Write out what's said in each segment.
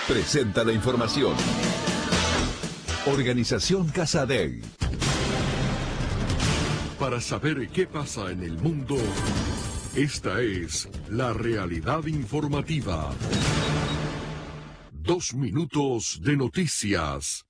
presenta la información. Organización Casadei. Para saber qué pasa en el mundo, esta es la realidad informativa. 2 minutos de noticias.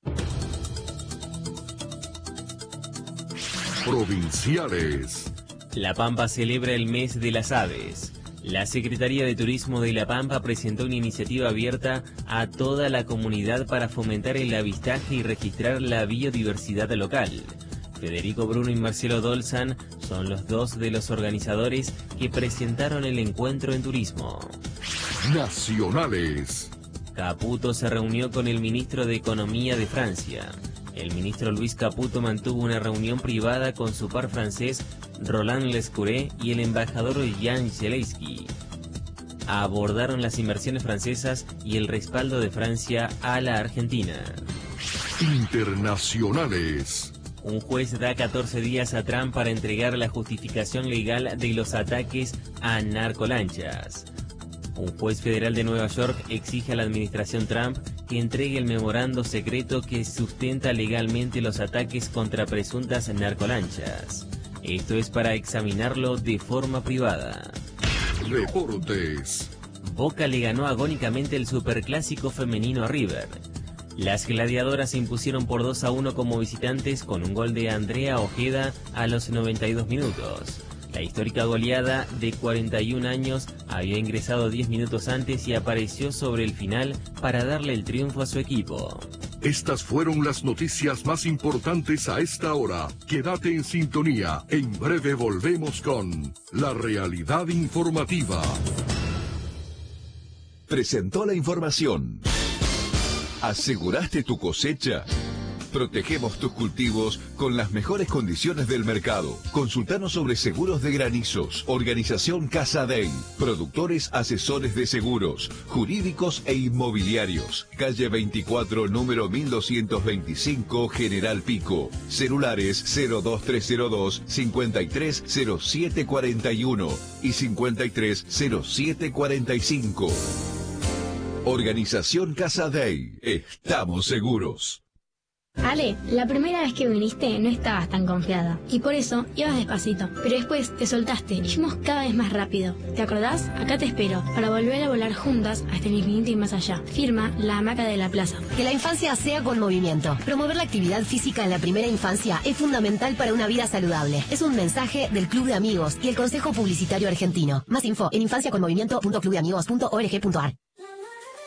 Provinciales. La Pampa celebra el mes de las aves. La Secretaría de Turismo de La Pampa presentó una iniciativa abierta a toda la comunidad para fomentar el avistaje y registrar la biodiversidad local. Federico Bruno y Marcelo Dolzan son los dos de los organizadores que presentaron el encuentro en turismo. Nacionales. Caputo se reunió con el ministro de Economía de Francia. El ministro Luis Caputo mantuvo una reunión privada con su par francés Roland Lescure y el embajador Jean Zelensky. Abordaron las inversiones francesas y el respaldo de Francia a la Argentina. Internacionales. Un juez da 14 días a Trump para entregar la justificación legal de los ataques a narcolanchas. Un juez federal de Nueva York exige a la administración Trump que entregue el memorando secreto que sustenta legalmente los ataques contra presuntas narcolanchas. Esto es para examinarlo de forma privada. Deportes. Boca le ganó agónicamente el superclásico femenino a River. Las gladiadoras se impusieron por 2-1 como visitantes con un gol de Andrea Ojeda a los 92 minutos. La histórica goleada de 41 años había ingresado 10 minutos antes y apareció sobre el final para darle el triunfo a su equipo. Estas fueron las noticias más importantes a esta hora. Quédate en sintonía. En breve volvemos con la realidad informativa. Presentó la información. ¿Aseguraste tu cosecha? Protegemos tus cultivos con las mejores condiciones del mercado. Consultanos sobre seguros de granizos. Organización Casadei. Productores asesores de seguros, jurídicos e inmobiliarios. Calle 24, número 1225, General Pico. Celulares 02302 530741 y 530745. Organización Casadei. Estamos seguros. Ale, la primera vez que viniste no estabas tan confiada y por eso ibas despacito, pero después te soltaste y fuimos cada vez más rápido. ¿Te acordás? Acá te espero para volver a volar juntas hasta el infinito y más allá. Firma La Hamaca de la Plaza. Que la infancia sea con movimiento. Promover la actividad física en la primera infancia es fundamental para una vida saludable. Es un mensaje del Club de Amigos y el Consejo Publicitario Argentino. Más info en infanciaconmovimiento.clubdeamigos.org.ar.